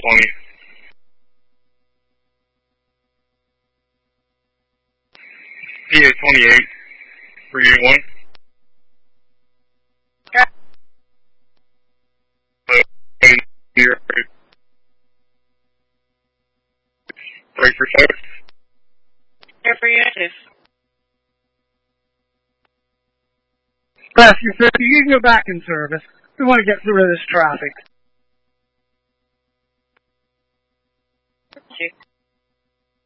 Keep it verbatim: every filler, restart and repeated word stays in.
twenty. P A twenty-eight, three eight one. Here. Break for service. Every active. Rescue fifty, you can go back in service. We want to get through this traffic. Okay.